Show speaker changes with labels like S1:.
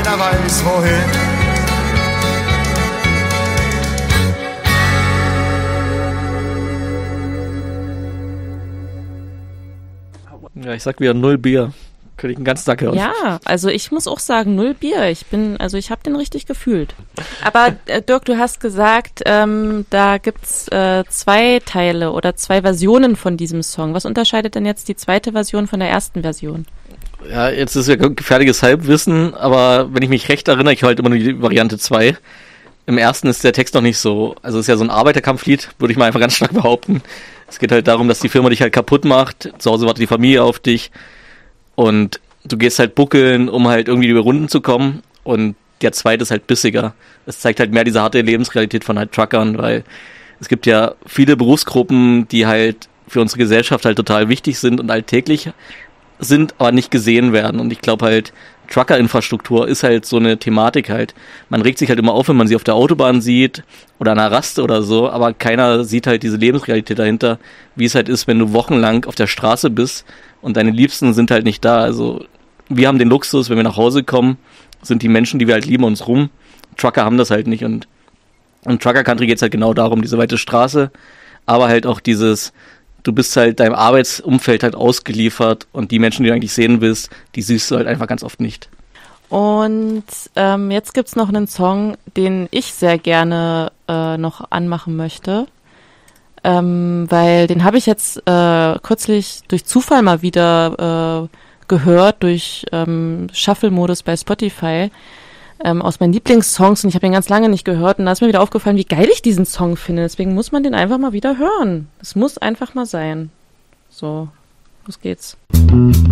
S1: keiner weiß wohin.
S2: Ja, ich sag wieder 0 Bier. Könnte ich den ganzen Tag hören.
S3: Ja, also ich muss auch sagen, 0 Bier. Ich habe den richtig gefühlt. Aber Dirk, du hast gesagt, da gibt's 2 Teile oder 2 Versionen von diesem Song. Was unterscheidet denn jetzt die zweite Version von der ersten Version?
S2: Ja, jetzt ist ja gefährliches Halbwissen, aber wenn ich mich recht erinnere, ich höre halt immer nur die Variante 2. Im ersten ist der Text noch nicht so, also es ist ja so ein Arbeiterkampflied, würde ich mal einfach ganz stark behaupten. Es geht halt darum, dass die Firma dich halt kaputt macht, zu Hause wartet die Familie auf dich und du gehst halt buckeln, um halt irgendwie über Runden zu kommen, und der zweite ist halt bissiger. Es zeigt halt mehr diese harte Lebensrealität von halt Truckern, weil es gibt ja viele Berufsgruppen, die halt für unsere Gesellschaft halt total wichtig sind und alltäglich sind, aber nicht gesehen werden, und ich glaube halt, Trucker-Infrastruktur ist halt so eine Thematik halt. Man regt sich halt immer auf, wenn man sie auf der Autobahn sieht oder an einer Raste oder so, aber keiner sieht halt diese Lebensrealität dahinter, wie es halt ist, wenn du wochenlang auf der Straße bist und deine Liebsten sind halt nicht da. Also wir haben den Luxus, wenn wir nach Hause kommen, sind die Menschen, die wir halt lieben, uns rum. Trucker haben das halt nicht, und im Trucker Country geht es halt genau darum, diese weite Straße, aber halt auch dieses, du bist halt deinem Arbeitsumfeld halt ausgeliefert, und die Menschen, die du eigentlich sehen willst, die siehst du halt einfach ganz oft nicht.
S3: Und jetzt gibt's noch einen Song, den ich sehr gerne noch anmachen möchte, weil den habe ich jetzt kürzlich durch Zufall mal wieder gehört, durch Shuffle-Modus bei Spotify, aus meinen Lieblingssongs, und ich habe ihn ganz lange nicht gehört, und da ist mir wieder aufgefallen, wie geil ich diesen Song finde. Deswegen muss man den einfach mal wieder hören. Es muss einfach mal sein. So, los geht's.